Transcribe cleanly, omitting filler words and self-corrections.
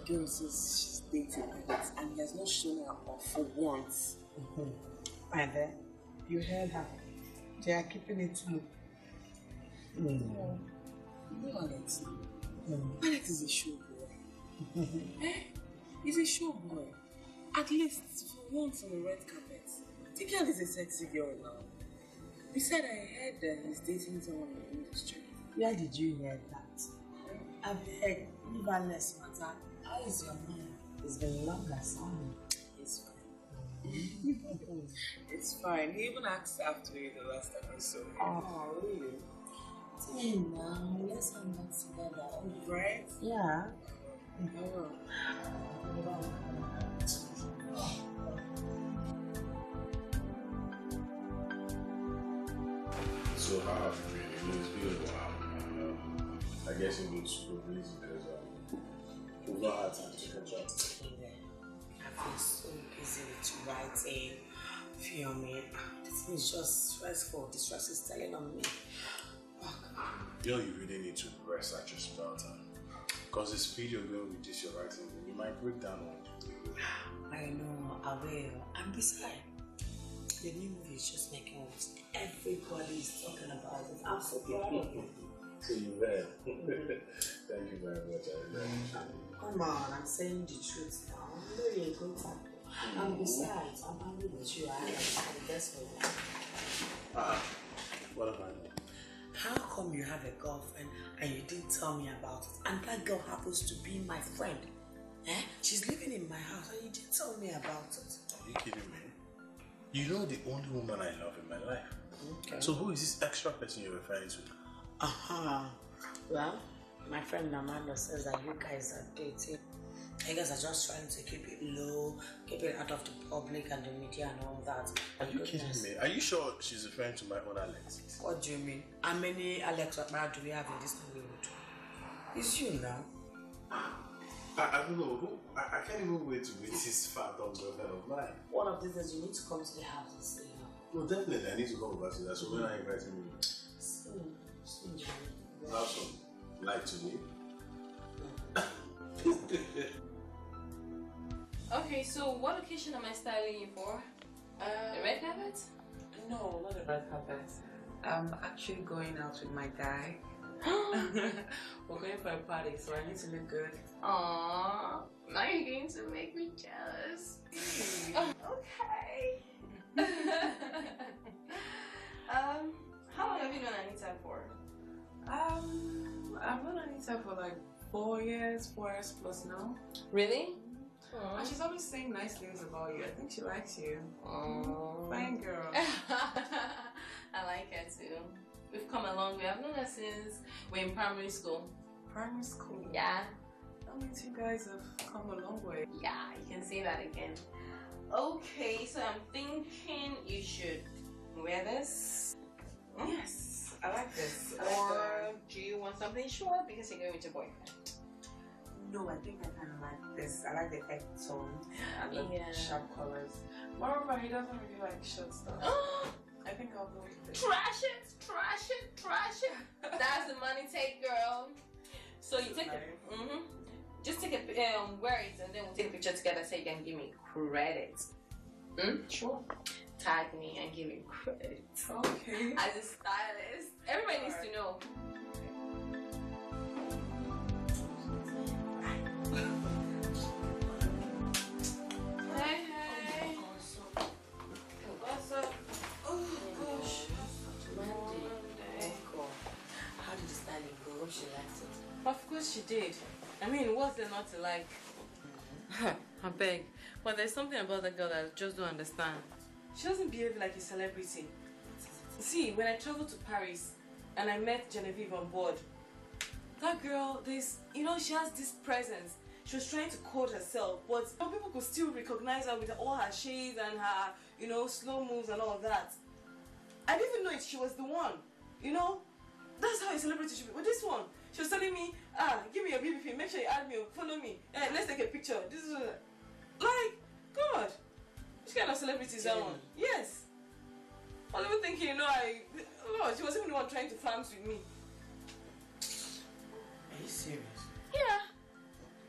girl says she's dating Alex and he has not shown her off for once. And then, you heard her. They are keeping it low. No, Alex. Alex is a show boy. He's a show boy. At least for once on the red carpet. The girl is a sexy girl now. Besides, I heard that he's dating someone in the industry. Where did you hear that? I beg, leave her less matter. How is your man? It's been long as long. It's fine. It's fine. He even asked after you the last time I saw him. Oh, really? Hey, now, let's hang out together. Right? Yeah. So how have you been? It's been a while. I guess you've been super busy because we've not had time to catch up. I've been so busy with writing, filming. This is just stressful. The stress is telling on me. You know, you really need to rest at your spare time. Because the speed you're going with this, you're writing, you might break down on it. I know, I will. And besides, the new movie is just making waves. Everybody is talking about it. I'm so proud of you. So you read. Thank you very much. I really appreciate it. Come on, I'm saying the truth now. I know you're a good type. And besides, I'm angry with you. I am the best for you. What have I done? How come you have a girlfriend and you didn't tell me about it? And that girl happens to be my friend. She's living in my house and you didn't tell me about it. Are you kidding me? You know the only woman I love in my life. Okay. So who is this extra person you're referring to? Well, my friend Amanda says that you guys are dating. You guys are just trying to keep it low, keep it out of the public and the media and all that. Are you kidding me? Are you sure she's referring to my own Alex? What do you mean? How many Alex Wakmara do we have in this neighborhood? It's you now. I don't know. I can't even wait to meet this fat dog girlfriend of mine. One of these days you need to come to the house and stay here. No, definitely. I need to come over to that. So when are you inviting me? Soon. Have some light to me. Okay, so what occasion am I styling you for? The red carpet? No, not the red carpet. I'm actually going out with my guy. We're going for a party, so I need to look good. Aww, now you're going to make me jealous. Okay. How long have you known Anita for? I've known Anita for like 4 years plus now. Really? And she's always saying nice things about you. I think she likes you. Aww. Fine girl. I like her too. We've come a long way. I've known her since we're in primary school. Primary school? Yeah. That means you guys have come a long way. Yeah, you can say that again. Okay, so I'm thinking you should wear this. Yes, I like this. Or do you want something short because you're going with your boyfriend? No, I think I kind of like this. I like the egg tone and the sharp colors. Moreover, he doesn't really like short stuff. I think I'll go with this. Trash it, trash it, trash it. That's the money take, girl. So you take it. Just take a wear it, and then we'll take a picture together so you can give me credit. Sure. Tag me and give me credit. Okay. As a stylist, everybody needs to know. Hey, hey. What's up? Oh gosh. How did the styling go? She liked it. Of course she did. I mean, what's there not to like? I beg. But there's something about that girl that I just don't understand. She doesn't behave like a celebrity. See, when I traveled to Paris and I met Genevieve on board, that girl, she has this presence. She was trying to code herself, but some people could still recognize her with all her shades and her, slow moves and all that. I didn't even know she was the one, That's how a celebrity should be. But this one, she was telling me, give me your BBP, make sure you add me, follow me, let's take a picture. This is like, God, which kind of celebrity is that one? Yes. I was even thinking, she was even the one trying to fans with me. Are you serious? Yeah.